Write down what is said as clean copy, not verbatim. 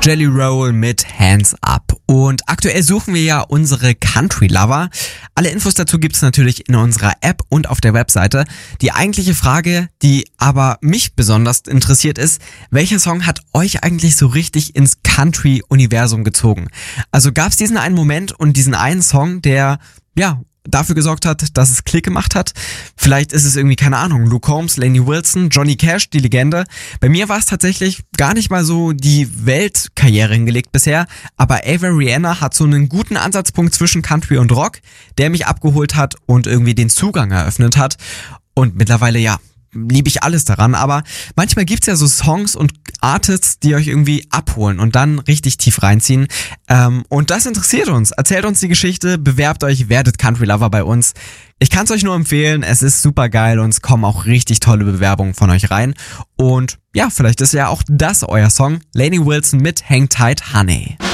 Jelly Roll mit Hands Up. Und aktuell suchen wir ja unsere Country Lover. Alle Infos dazu gibt's natürlich in unserer App und auf der Webseite. Die eigentliche Frage, die aber mich besonders interessiert ist, welcher Song hat euch eigentlich so richtig ins Country-Universum gezogen? Also gab's diesen einen Moment und diesen einen Song, der, dafür gesorgt hat, dass es Klick gemacht hat. Vielleicht ist es irgendwie, keine Ahnung, Luke Combs, Lainey Wilson, Johnny Cash, die Legende. Bei mir war es tatsächlich gar nicht mal so die Weltkarriere hingelegt bisher, aber Ava Rihanna hat so einen guten Ansatzpunkt zwischen Country und Rock, der mich abgeholt hat und irgendwie den Zugang eröffnet hat. Und mittlerweile, liebe ich alles daran, aber manchmal gibt's ja so Songs und Artists, die euch irgendwie abholen und dann richtig tief reinziehen. Und das interessiert uns. Erzählt uns die Geschichte, bewerbt euch, werdet Country Lover bei uns. Ich kann's euch nur empfehlen, es ist super geil und es kommen auch richtig tolle Bewerbungen von euch rein. Und vielleicht ist ja auch das euer Song. Lainey Wilson mit Hang Tight Honey.